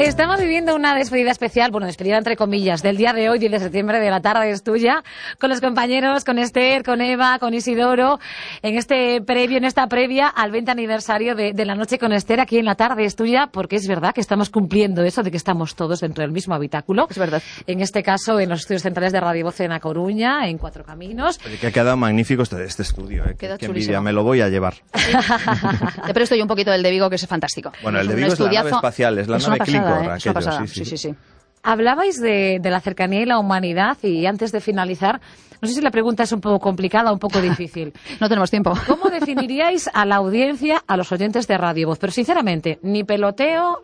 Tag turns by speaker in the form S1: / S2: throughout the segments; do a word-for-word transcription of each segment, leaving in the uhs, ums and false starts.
S1: Estamos viviendo una despedida especial, bueno, despedida entre comillas, del día de hoy, diez de septiembre, de La Tarde es Tuya, con los compañeros, con Esther, con Eva, con Isidoro, en este previo, en esta previa al veinte aniversario de, de La Noche con Esther, aquí en La Tarde es Tuya, porque es verdad que estamos cumpliendo eso de que estamos todos dentro del mismo habitáculo.
S2: Es verdad.
S1: En este caso, en los estudios centrales de Radio Voz en A Coruña, en Cuatro Caminos.
S3: Oye, que ha quedado magnífico este, este estudio, ¿eh? Qué envidia, me lo voy a llevar.
S2: Te presto yo un poquito del de Vigo, que es fantástico.
S3: Bueno, el de Vigo es la nave espacial, es la
S2: es
S3: nave
S2: pasada,
S3: Clincor,
S2: ¿eh?
S3: aquello,
S2: Es una pasada.
S3: Sí, sí,
S2: sí, sí, sí.
S1: Hablabais de, de la cercanía y la humanidad, y antes de finalizar, no sé si la pregunta es un poco complicada o un poco difícil.
S2: No tenemos tiempo.
S1: ¿Cómo definiríais a la audiencia, a los oyentes de Radio Voz? Pero sinceramente, ni peloteo,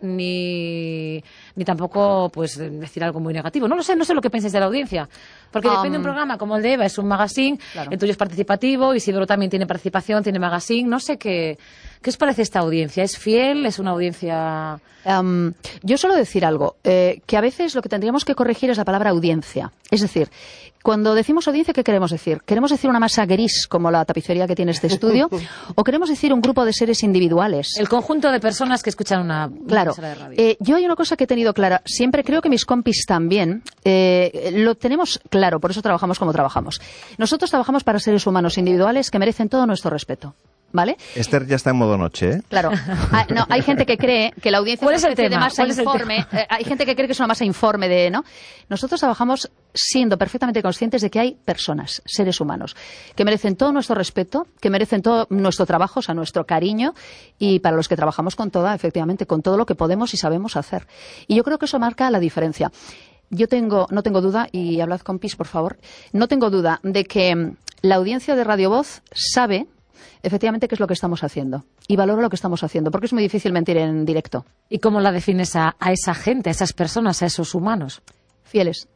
S1: ni, ni tampoco pues decir algo muy negativo. No lo sé, no sé lo que pensáis de la audiencia. Porque um, depende de un programa como el de Eva, es un magazine, claro. El tuyo es participativo, Isidoro también tiene participación, tiene magazine. No sé qué, qué os parece esta audiencia. ¿Es fiel? ¿Es una audiencia...?
S2: Um, yo suelo decir algo, eh, que a veces lo que tendríamos que corregir es la palabra audiencia. Es decir, cuando decimos audiencia, ¿qué queremos decir? ¿Queremos decir una masa gris como la tapicería que tiene este estudio? ¿O queremos decir un grupo de seres individuales?
S1: El conjunto de personas que escuchan una,
S2: claro.
S1: una de radio.
S2: Eh, yo hay una cosa que he tenido clara. Siempre creo que mis compis también eh, lo tenemos claro, por eso trabajamos como trabajamos. Nosotros trabajamos para seres humanos individuales que merecen todo nuestro respeto. ¿Vale?
S3: Esther ya está en modo noche, ¿eh?
S2: Claro. Ah, no, hay gente que cree que la audiencia es una especie de masa informe. Eh, hay gente que cree que es una masa informe de, ¿no? Nosotros trabajamos siendo perfectamente conscientes de que hay personas, seres humanos, que merecen todo nuestro respeto, que merecen todo nuestro trabajo, o sea, nuestro cariño, y para los que trabajamos con toda, efectivamente, con todo lo que podemos y sabemos hacer. Y yo creo que eso marca la diferencia. Yo tengo, no tengo duda, y hablad con Pis, por favor, no tengo duda de que la audiencia de Radio Voz sabe efectivamente qué es lo que estamos haciendo y valora lo que estamos haciendo, porque es muy difícil mentir en directo.
S1: ¿Y cómo la defines a, a esa gente, a esas personas, a esos humanos?
S2: Fieles.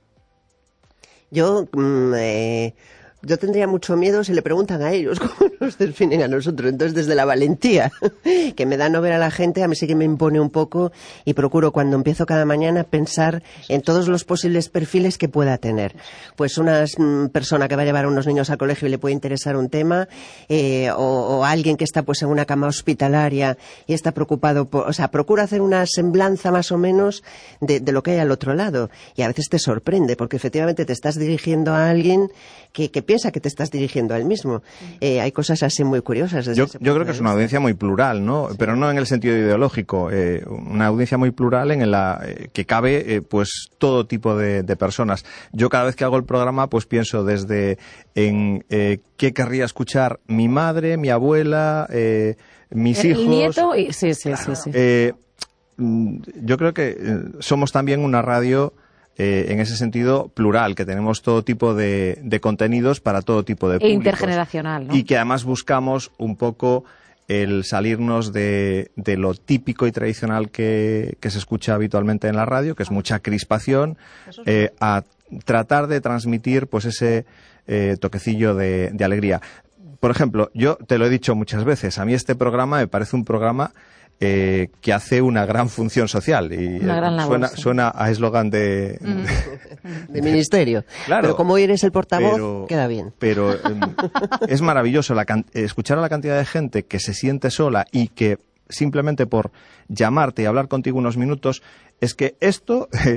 S4: Yo... Mm, eh... Yo tendría mucho miedo si le preguntan a ellos cómo nos definen a nosotros. Entonces, desde la valentía que me da no ver a la gente, a mí sí que me impone un poco, y procuro cuando empiezo cada mañana pensar en todos los posibles perfiles que pueda tener. Pues una mm, persona que va a llevar a unos niños al colegio y le puede interesar un tema, eh, o, o alguien que está pues en una cama hospitalaria y está preocupado por... O sea, procuro hacer una semblanza más o menos de, de lo que hay al otro lado. Y a veces te sorprende, porque efectivamente te estás dirigiendo a alguien que, que piensa que te estás dirigiendo a él mismo. Eh, hay cosas así muy curiosas.
S3: Yo, yo creo que es una audiencia muy plural, ¿no? Sí. Pero no en el sentido ideológico. Eh, una audiencia muy plural en la eh, que cabe eh, pues todo tipo de, de personas. Yo cada vez que hago el programa pues pienso desde en eh, qué querría escuchar mi madre, mi abuela, eh, mis
S1: el
S3: hijos.
S1: Nieto y... Sí, sí, sí. sí.
S3: Eh, yo creo que eh, somos también una radio... Eh, en ese sentido plural, que tenemos todo tipo de, de contenidos para todo tipo de públicos.
S1: E intergeneracional, ¿no?
S3: Y que además buscamos un poco el salirnos de, de lo típico y tradicional que, que se escucha habitualmente en la radio, que es mucha crispación, eh, a tratar de transmitir pues ese eh, toquecillo de, de alegría. Por ejemplo, yo te lo he dicho muchas veces, a mí este programa me parece un programa Eh, que hace una gran función social y
S1: una gran labor,
S3: suena,
S1: sí.
S3: suena a eslogan de,
S4: mm. de... de ministerio.
S3: Claro,
S4: pero como eres el portavoz,
S3: pero,
S4: queda bien.
S3: Pero eh, es maravilloso la can escuchar a la cantidad de gente que se siente sola y que simplemente por llamarte y hablar contigo unos minutos, es que esto... Eh,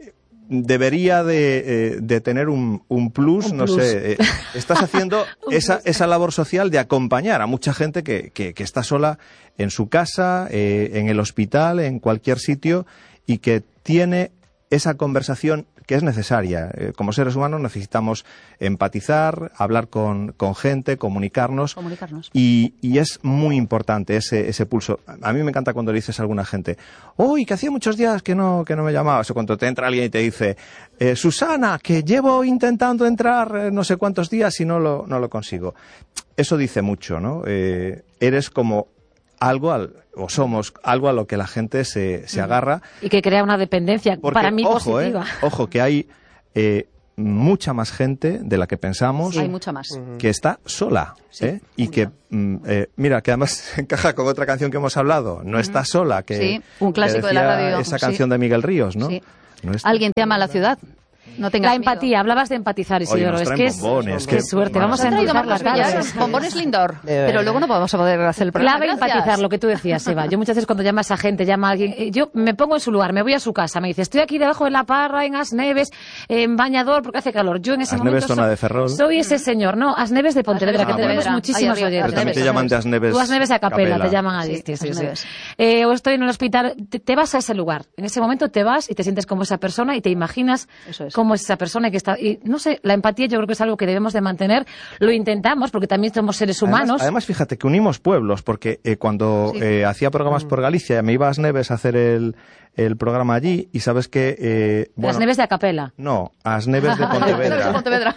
S3: debería de, eh, de tener un, un plus, un no plus. sé, eh, estás haciendo esa, esa labor social de acompañar a mucha gente que, que, que está sola en su casa, eh, en el hospital, en cualquier sitio, y que tiene esa conversación que es necesaria. Eh, como seres humanos necesitamos empatizar, hablar con, con gente, comunicarnos,
S2: comunicarnos.
S3: Y, y es muy importante ese, ese pulso. A mí me encanta cuando le dices a alguna gente, uy, que hacía muchos días que no, que no me llamabas, o cuando te entra alguien y te dice, eh, Susana, que llevo intentando entrar eh, no sé cuántos días y no lo, no lo consigo. Eso dice mucho, ¿no? Eh, eres como algo al, o somos algo a lo que la gente se, se agarra.
S1: Y que crea una dependencia,
S3: porque,
S1: para mí,
S3: ojo,
S1: positiva.
S3: Eh, ojo, que hay eh, mucha más gente de la que pensamos.
S2: Sí, hay mucha más.
S3: Que está sola.
S2: Sí,
S3: ¿eh? Y que, mm, eh, mira, que además encaja con otra canción que hemos hablado, No está sola. Que,
S2: sí, un clásico de la radio.
S3: Esa canción sí. de Miguel Ríos, ¿no?
S2: Sí.
S3: No
S2: ¿Alguien te ama la ciudad? No tengas
S1: La empatía,
S2: miedo.
S1: hablabas de empatizar, Isidoro.
S3: Oye,
S1: es que es,
S3: bombones,
S1: qué
S3: que-
S1: suerte,
S3: bueno,
S1: vamos a
S2: Nos han traído
S1: endulzar las
S2: marcas
S1: caras.
S2: bellas, bombones Lindor, pero luego no vamos a poder hacer el programa.
S1: Clave
S2: Gracias.
S1: empatizar, lo que tú decías, Eva. Yo muchas veces cuando llamas a gente, llama a alguien, eh, yo me pongo en su lugar, me voy a su casa, me dice, estoy aquí debajo de la parra, en Asneves, en Bañador, porque hace calor. Yo en ese
S3: Asneves,
S1: momento
S3: zona
S1: soy,
S3: de Ferrol.
S1: soy ese señor, no, Asneves de Pontevedra,
S2: Asneves
S1: que
S2: de
S1: tenemos
S2: Pontevedra.
S1: muchísimos
S2: Ahí arriba,
S1: oyentes.
S3: Pero también te
S2: Asneves,
S3: llaman de Asneves.
S1: Tú Asneves a capela,
S3: Capela.
S1: te llaman a
S2: Sí,
S1: Disti, sí, sí.
S2: Asneves.
S1: Eh, o estoy en el hospital, te, te vas a ese lugar. En ese momento te vas y te sientes como esa persona y te imaginas
S2: Eso es.
S1: cómo es esa persona y que está. Y no sé, la empatía yo creo que es algo que debemos de mantener. Lo intentamos porque también somos seres humanos.
S3: Además, además, fíjate que unimos pueblos, porque eh, cuando
S2: Sí.
S3: eh, hacía programas por Galicia, me iba a Asneves a hacer el, el programa allí, y sabes que... Eh, bueno,
S1: Las Neves de Acapela.
S3: No, Asneves de
S2: Asneves de
S3: Pontevedra.
S2: Pontevedra.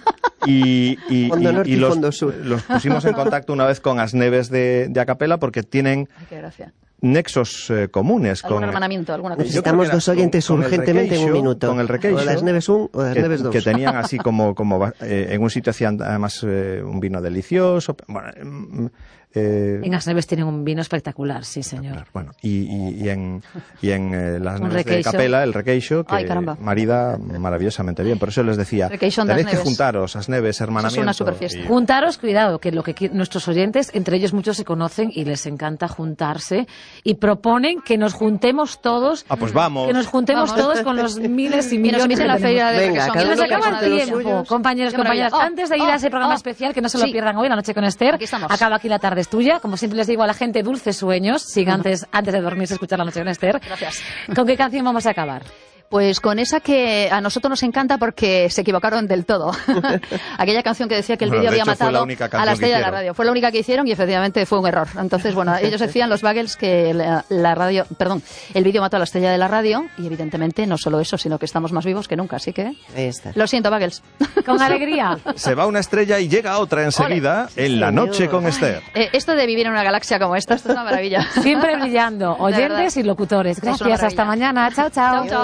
S3: Y, y,
S4: Fondo
S3: y-
S4: norte
S3: y
S4: y
S3: los,
S4: fondo sur.
S3: los pusimos en contacto una vez con Asneves de, de Acapela, porque tienen
S2: Ay, qué gracia.
S3: nexos eh, comunes.
S2: Algún
S3: con,
S2: hermanamiento, alguna cosa.
S3: Yo creo
S4: Necesitamos
S3: que era
S4: dos oyentes
S3: con- con el
S4: urgentemente en un
S3: requeixo,
S4: minuto.
S3: con el requeixo,
S4: o las Neves uno o las
S3: que,
S4: Neves dos.
S3: que tenían así como, como eh, en un sitio hacían además eh, un vino delicioso. Bueno, mm, eh,
S1: En Asneves tienen un vino espectacular, sí, señor.
S3: bueno, y, y, y en, y en eh, las
S1: Un
S3: Neves de
S1: requeixo.
S3: Capela, el requeixo, que
S2: Ay, caramba.
S3: marida maravillosamente bien. Por eso les decía,
S2: Requeixo das
S3: tenéis que
S2: Neves.
S3: juntaros, Asneves, hermanamiento.
S2: una superfiesta.
S3: y-
S1: Juntaros, cuidado, que lo que qui- nuestros oyentes, entre ellos muchos se conocen y les encanta juntarse y proponen que nos juntemos todos,
S3: Ah, pues vamos.
S1: que nos juntemos
S2: Vamos.
S1: todos con los miles y
S2: Que nos
S1: millones
S2: inviten a la
S1: que tenemos.
S2: feria de
S4: Venga,
S2: requesón.
S4: cada
S1: Que nos
S4: uno
S2: Quiero
S1: acaba
S2: que
S1: el
S4: de los
S1: tiempo,
S4: suyos.
S1: compañeros,
S2: Qué maravilla.
S1: compañeras.
S2: Oh,
S1: Antes de ir a ese
S2: oh,
S1: programa
S2: oh,
S1: especial, que no se lo
S2: sí.
S1: pierdan hoy, La Noche con Esther,
S2: Aquí estamos.
S1: acaba aquí La Tarde es Tuya. Como siempre les digo a la gente, dulces sueños. Sigan antes, antes de dormirse, escuchar La Noche con Esther.
S2: Gracias.
S1: ¿Con qué canción vamos a acabar?
S2: Pues con esa que a nosotros nos encanta porque se equivocaron del todo. Aquella canción que decía que el
S3: Bueno,
S2: vídeo
S3: de
S2: había
S3: hecho, fue
S2: matado
S3: la única
S2: a
S3: canción
S2: la
S3: que
S2: estrella de la
S3: hicieron.
S2: radio. Fue la única que hicieron y efectivamente fue un error. Entonces, bueno, ellos decían, los Bagels, que la, la radio, perdón, el vídeo mató a la estrella de la radio y evidentemente no solo eso, sino que estamos más vivos que nunca. Así que,
S4: Ahí está.
S2: lo siento, Bagels.
S1: Con alegría.
S3: Se va una estrella y llega otra enseguida en La
S4: señor.
S3: Noche con Esther.
S2: Eh, esto de vivir en una galaxia como esta, esto es una maravilla.
S1: Siempre brillando.
S2: verdad.
S1: Oyentes y locutores.
S2: Es una
S1: Gracias. Hasta
S2: maravilla.
S1: mañana. Chao, chao.
S2: Chao, chao.